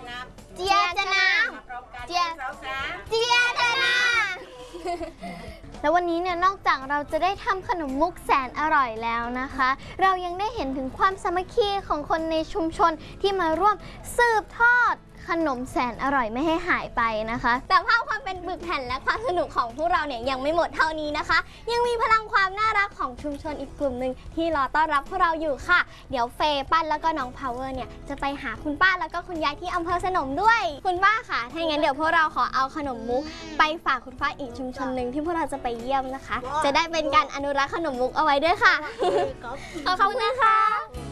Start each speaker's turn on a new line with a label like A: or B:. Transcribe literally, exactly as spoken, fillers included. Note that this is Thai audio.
A: นับ
B: เจียจะนำเจียเจียจะนำแล้ววันนี้เนี่ยนอกจากเราจะได้ทำขนมมุกแสนอร่อยแล้วนะคะเรายังได้เห็นถึงความสามัคคีของคนในชุมชนที่มาร่วมสืบทอดขนมแสนอร่อยไม่ให้หายไปนะคะแต่ภาพความเป็นปึกแผ่นและความสนุกของพวกเราเนี่ยยังไม่หมดเท่านี้นะคะยังมีพลังความน่ารักของชุมชนอีกกลุ่มหนึ่งที่รอต้อนรับพวกเราอยู่ค่ะเดี๋ยวเฟย์ปั้นแล้วก็น้องพาวเวอร์เนี่ยจะไปหาคุณป้าแล้วก็คุณยายที่อำเภอสนมด้วยคุณป้าค่ะถ้าอย่างนั้นเดี๋ยวพวกเราขอเอาขนมมุกไปฝากคุณป้าอีกชุมชนหนึ่งที่พวกเราจะไปเยี่ยมนะคะจะได้เป็นการอนุรักษ์ขนมมุกเอาไว้ด้วยค่ะขอบคุณค่ะ